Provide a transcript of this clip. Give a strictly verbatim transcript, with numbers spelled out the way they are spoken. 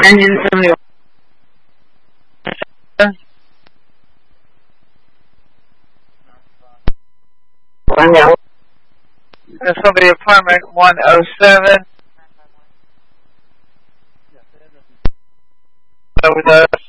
engine from the one yellow. This will be apartment one oh seven. Over the